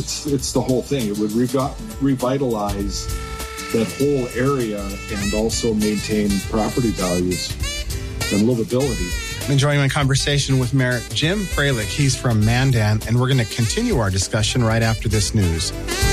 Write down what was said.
it's the whole thing. It would revitalize that whole area and also maintain property values and livability. I'm enjoying my conversation with Mayor Jim Froelich. He's from Mandan, and we're going to continue our discussion right after this news.